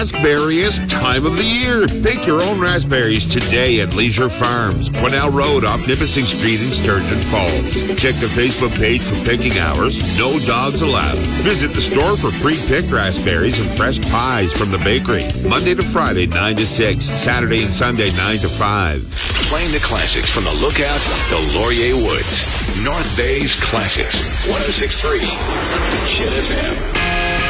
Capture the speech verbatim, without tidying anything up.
Raspberriest time of the year. Pick your own raspberries today at Leisure Farms, Quesnel Road off Nipissing Street in Sturgeon Falls. Check the Facebook page for picking hours. No dogs allowed. Visit the store for pre-picked raspberries and fresh pies from the bakery. Monday to Friday, nine to six. Saturday and Sunday, nine to five. Playing the classics from the Lookout, the Laurier Woods. North Bay's Classics. one oh six point three. Chin F M.